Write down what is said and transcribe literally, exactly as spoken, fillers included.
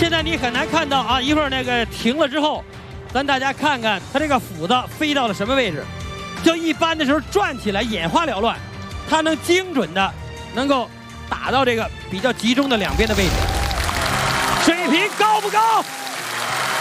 现在你很难看到啊，一会儿那个停了之后，咱大家看看它这个斧子飞到了什么位置。就一般的时候转起来眼花缭乱，它能精准的能够打到这个比较集中的两边的位置。水平高不高？